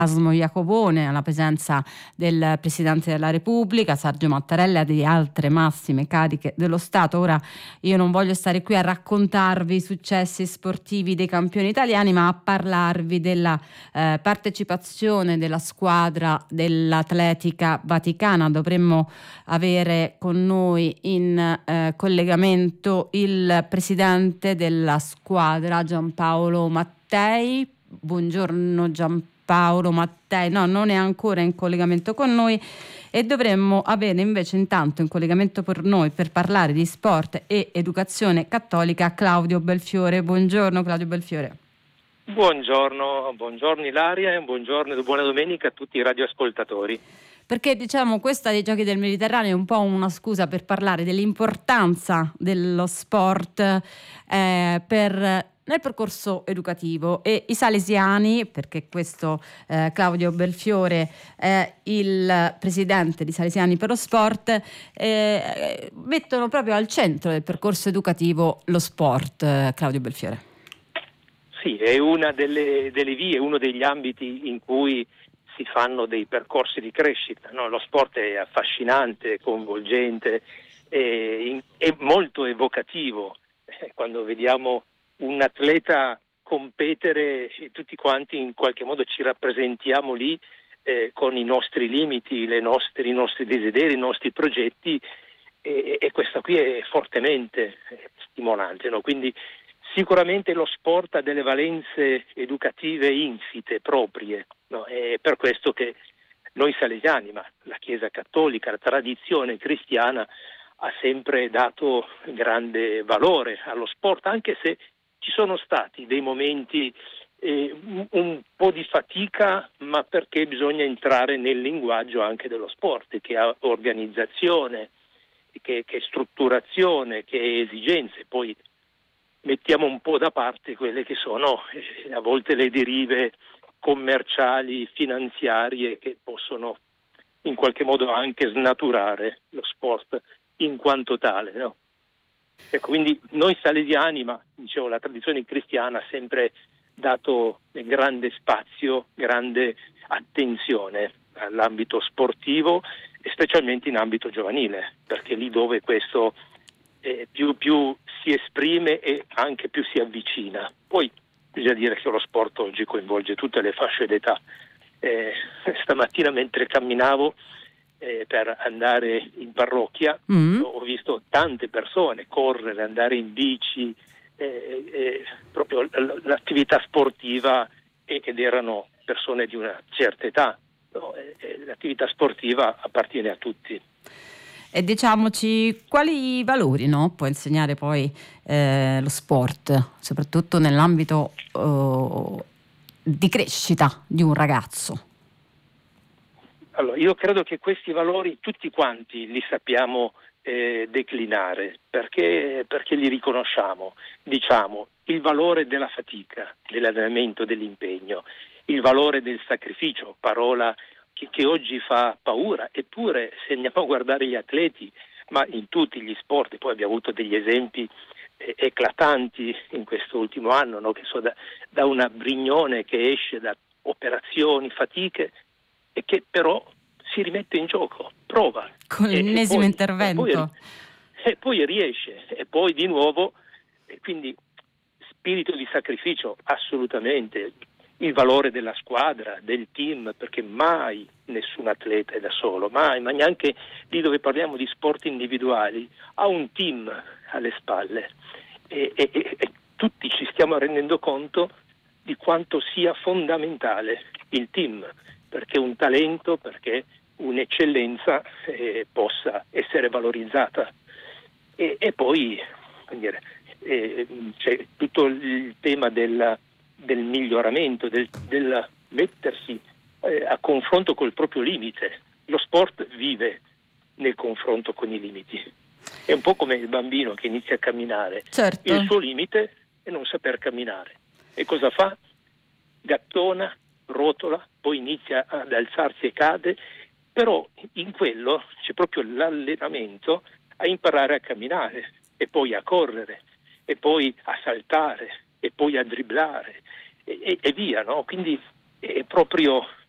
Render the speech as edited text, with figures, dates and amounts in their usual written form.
Erasmo Iacovone, alla presenza del Presidente della Repubblica, Sergio Mattarella e di altre massime cariche dello Stato. Ora io non voglio stare qui a raccontarvi i successi sportivi dei campioni italiani, ma a parlarvi della partecipazione della squadra dell'Atletica Vaticana. Dovremmo avere con noi in collegamento il Presidente della squadra, Giampaolo Mattei. Buongiorno Giampaolo Mattei, no, non è ancora in collegamento con noi, e dovremmo avere invece intanto in collegamento per noi per parlare di sport e educazione cattolica Claudio Belfiore. Buongiorno Claudio Belfiore. Buongiorno Ilaria e buona domenica a tutti i radioascoltatori. Perché diciamo questa dei Giochi del Mediterraneo è un po' una scusa per parlare dell'importanza dello sport nel percorso educativo, e i salesiani, perché questo Claudio Belfiore è il presidente di Salesiani per lo Sport, mettono proprio al centro del percorso educativo lo sport. Claudio Belfiore. Sì, è una delle vie, uno degli ambiti in cui si fanno dei percorsi di crescita, no? Lo sport è affascinante, coinvolgente, è molto evocativo. Quando vediamo un atleta competere, tutti quanti in qualche modo ci rappresentiamo lì con i nostri limiti, i nostri desideri, i nostri progetti, e questa qui è fortemente stimolante, no? Quindi sicuramente lo sport ha delle valenze educative insite, proprie, no? È per questo che noi salesiani, ma la Chiesa cattolica, la tradizione cristiana ha sempre dato grande valore allo sport, anche se ci sono stati dei momenti un po' di fatica, ma perché bisogna entrare nel linguaggio anche dello sport, che ha organizzazione, che strutturazione, che esigenze. Poi mettiamo un po' da parte quelle che sono a volte le derive commerciali, finanziarie, che possono in qualche modo anche snaturare lo sport in quanto tale, no? Ecco, quindi noi salesiani, ma dicevo la tradizione cristiana ha sempre dato grande spazio, grande attenzione all'ambito sportivo e specialmente in ambito giovanile, perché lì dove questo più si esprime e anche più si avvicina. Poi bisogna dire che lo sport oggi coinvolge tutte le fasce d'età. Stamattina mentre camminavo per andare in parrocchia ho visto tante persone correre, andare in bici, proprio l'attività sportiva, ed erano persone di una certa età, no? L'attività sportiva appartiene a tutti. E diciamoci quali valori, no, può insegnare poi lo sport, soprattutto nell'ambito di crescita di un ragazzo. Allora, io credo che questi valori tutti quanti li sappiamo declinare, perché li riconosciamo. Diciamo il valore della fatica, dell'allenamento, dell'impegno, il valore del sacrificio, parola che oggi fa paura, eppure se andiamo a guardare gli atleti, ma in tutti gli sport, poi abbiamo avuto degli esempi eclatanti in questo ultimo anno, no? Che so da una Brignone che esce da operazioni, fatiche, e che però si rimette in gioco, prova. Con l'ennesimo intervento. E poi riesce, e poi di nuovo, e quindi spirito di sacrificio assolutamente, il valore della squadra, del team, perché mai nessun atleta è da solo, mai, ma neanche lì dove parliamo di sport individuali, ha un team alle spalle, e tutti ci stiamo rendendo conto di quanto sia fondamentale il team, perché un talento, perché un'eccellenza possa essere valorizzata. E poi c'è tutto il tema del miglioramento, del mettersi a confronto col proprio limite. Lo sport vive nel confronto con i limiti. È un po' come il bambino che inizia a camminare. Certo. Il suo limite è non saper camminare. E cosa fa? Gattona, rotola, poi inizia ad alzarsi e cade, però in quello c'è proprio l'allenamento a imparare a camminare, e poi a correre, e poi a saltare, e poi a dribblare, e via, no? Quindi è proprio